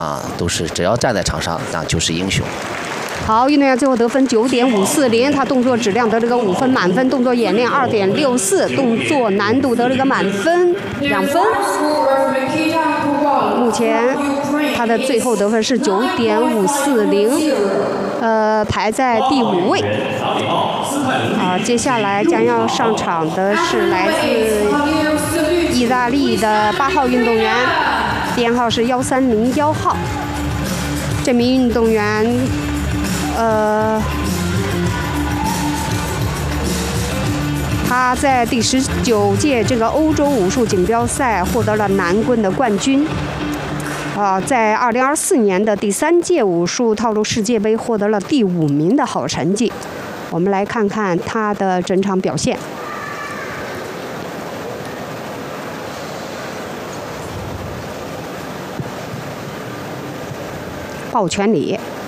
都是只要站在场上那就是英雄。 好，运动员最后得分9.540，他动作质量得了个5分满分，动作演练2.64，动作难度得了个满分2分。目前他的最后得分是9.540，排在第5位。接下来将要上场的是来自意大利的8号运动员，编号是1301号。这名运动员，他在第19届这个欧洲武术锦标赛获得了男棍的冠军。在2024年的第3届武术套路世界杯获得了第5名的好成绩。我们来看看他的整场表现。抱拳礼。